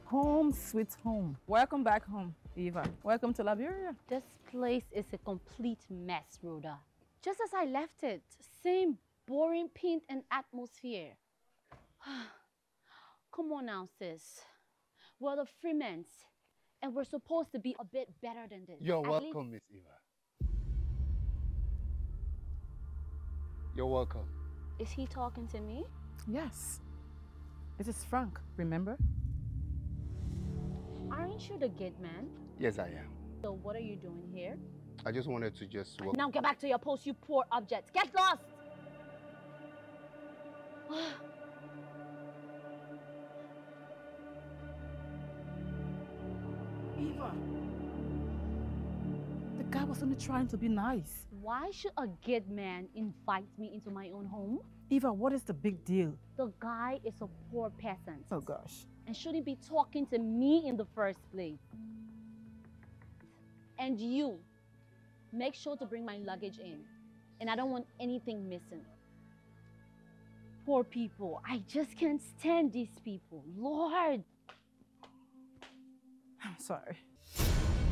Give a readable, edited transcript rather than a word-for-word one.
Home, sweet home. Welcome back home, Eva. Welcome to Liberia. This place is a complete mess, Rhoda. Just as I left it, same boring paint and atmosphere. Come on now, sis. We're the Freemans, and we're supposed to be a bit better than this. You're welcome, Miss Eva. You're welcome. Is he talking to me? Yes. This is Frank, remember? Aren't you the gate man? Yes, I am. So what are you doing here? I just wanted to just walk. Now get back to your post, you poor object. Get lost! Eva. The guy was only trying to be nice. Why should a gate man invite me into my own home? Eva, what is the big deal? The guy is a poor peasant. Oh gosh. And shouldn't be talking to me in the first place. And you, make sure to bring my luggage in. And I don't want anything missing. Poor people. I just can't stand these people. Lord! I'm sorry.